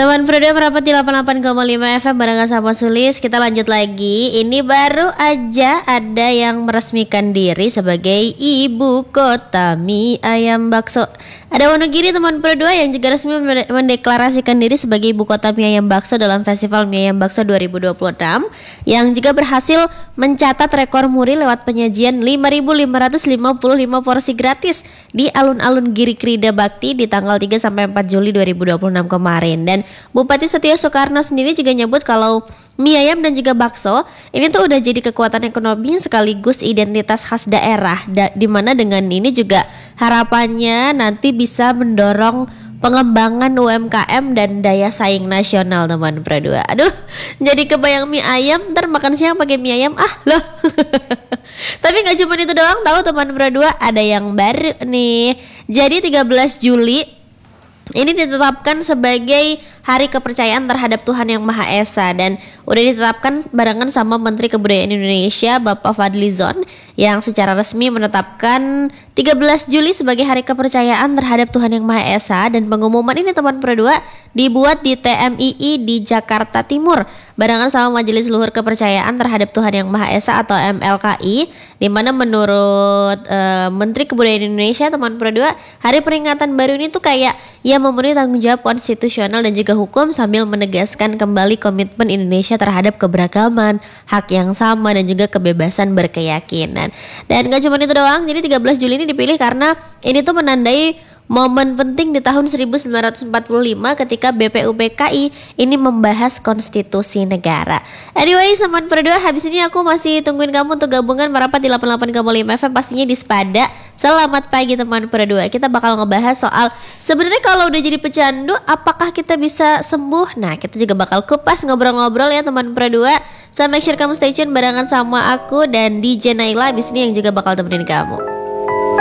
Teman Fredo merapat di 88,5 FM barengan sama Sulis. Kita lanjut lagi. Ini baru aja ada yang meresmikan diri sebagai ibu kota mie ayam bakso. Ada Wonogiri teman Fredo yang juga resmi mendeklarasikan diri sebagai ibu kota mie ayam bakso dalam Festival Mie Ayam Bakso 2026 yang juga berhasil mencatat rekor muri lewat penyajian 5.555 porsi gratis di alun-alun Giri Krida Bakti di tanggal 3 sampai 4 Juli 2026 kemarin. Dan Bupati Setio Soekarno sendiri juga nyebut kalau mie ayam dan juga bakso ini tuh udah jadi kekuatan ekonomi sekaligus identitas khas daerah, di mana dengan ini juga harapannya nanti bisa mendorong pengembangan UMKM dan daya saing nasional teman Pradua. Aduh, jadi kebayang mie ayam, ntar makan siang pakai mie ayam loh. Tapi nggak cuma itu doang, tahu teman Pradua, ada yang baru nih. Jadi 13 Juli ini ditetapkan sebagai Hari Kepercayaan Terhadap Tuhan Yang Maha Esa dan udah ditetapkan barengan sama Menteri Kebudayaan Indonesia Bapak Fadlizon yang secara resmi menetapkan 13 Juli sebagai Hari Kepercayaan Terhadap Tuhan Yang Maha Esa. Dan pengumuman ini teman Perdua dibuat di TMII di Jakarta Timur barengan sama Majelis Luhur Kepercayaan Terhadap Tuhan Yang Maha Esa atau MLKI, di mana menurut Menteri Kebudayaan Indonesia teman Perdua, hari peringatan baru ini tuh kayak ya memenuhi tanggung jawab konstitusional dan juga hukum sambil menegaskan kembali komitmen Indonesia terhadap keberagaman, hak yang sama dan juga kebebasan berkeyakinan. Dan gak cuma itu doang, jadi 13 Juli ini dipilih karena ini tuh menandai momen penting di tahun 1945 ketika BPUPKI ini membahas konstitusi negara. Anyway, teman Perdua, habis ini aku masih tungguin kamu untuk gabungan merapat di 88,5 FM pastinya di Spada. Selamat pagi teman Perdua. Kita bakal ngebahas soal sebenarnya kalau udah jadi pecandu apakah kita bisa sembuh? Nah, kita juga bakal kupas ngobrol-ngobrol ya teman Perdua. So make sure kamu stay tune barengan sama aku dan DJ Naila habis ini yang juga bakal temenin kamu.